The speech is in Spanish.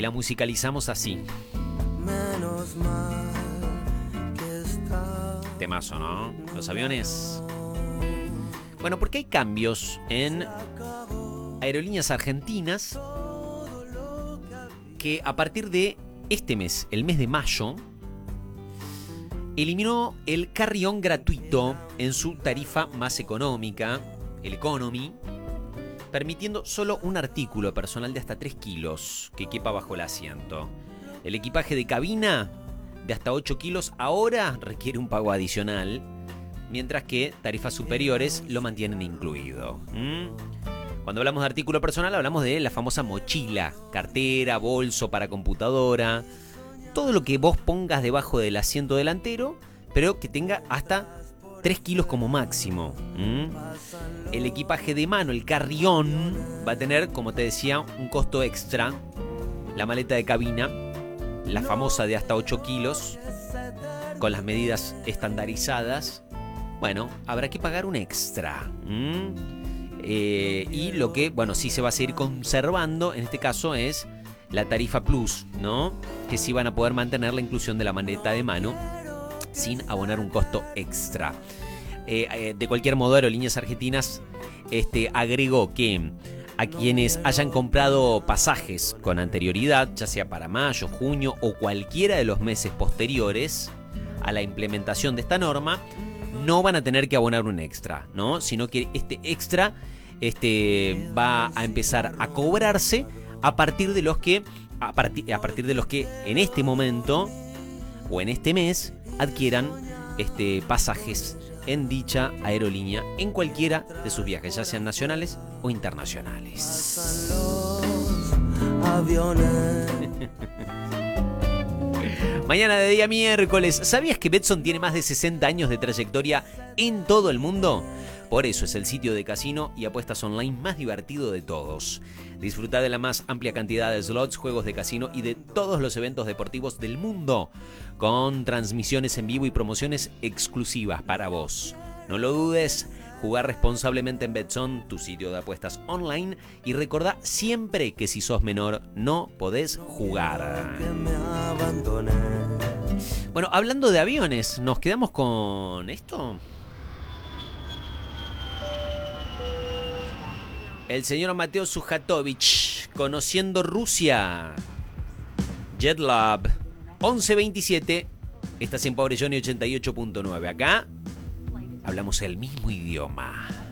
la musicalizamos así. Menos mal que está. Temazo, ¿no? Los aviones. Bueno, porque hay cambios en Aerolíneas Argentinas que a partir de este mes, el mes de mayo, eliminó el carry-on gratuito en su tarifa más económica, el Economy, permitiendo solo un artículo personal de hasta 3 kilos que quepa bajo el asiento. El equipaje de cabina de hasta 8 kilos ahora requiere un pago adicional, mientras que tarifas superiores lo mantienen incluido. Cuando hablamos de artículo personal hablamos de la famosa mochila, cartera, bolso para computadora, todo lo que vos pongas debajo del asiento delantero, pero que tenga hasta 3 kilos como máximo. El equipaje de mano, el carry-on, va a tener, como te decía, un costo extra. La maleta de cabina, la famosa de hasta 8 kilos, con las medidas estandarizadas, bueno, habrá que pagar un extra. Y lo que, bueno, sí se va a seguir conservando, en este caso, es la tarifa Plus, ¿no? Que sí van a poder mantener la inclusión de la maleta de mano sin abonar un costo extra. De cualquier modo, Aerolíneas Argentinas agregó que a quienes hayan comprado pasajes con anterioridad, ya sea para mayo, junio o cualquiera de los meses posteriores a la implementación de esta norma, no van a tener que abonar un extra, ¿no? Sino que este extra va a empezar a cobrarse a partir de los que en este momento o en este mes adquieran pasajes en dicha aerolínea en cualquiera de sus viajes, ya sean nacionales o internacionales. Los aviones. Mañana de día miércoles. ¿Sabías que Betson tiene más de 60 años de trayectoria en todo el mundo? Por eso es el sitio de casino y apuestas online más divertido de todos. Disfruta de la más amplia cantidad de slots, juegos de casino y de todos los eventos deportivos del mundo, con transmisiones en vivo y promociones exclusivas para vos. No lo dudes, jugar responsablemente en Betson, tu sitio de apuestas online, y recordá siempre que si sos menor no podés jugar. Que me abandoné. Bueno, hablando de aviones, ¿nos quedamos con esto? El señor Mateo Sujatovich, conociendo Rusia. JetLab, 1127. Estás en Pobre Johnny 88.9. Acá hablamos el mismo idioma.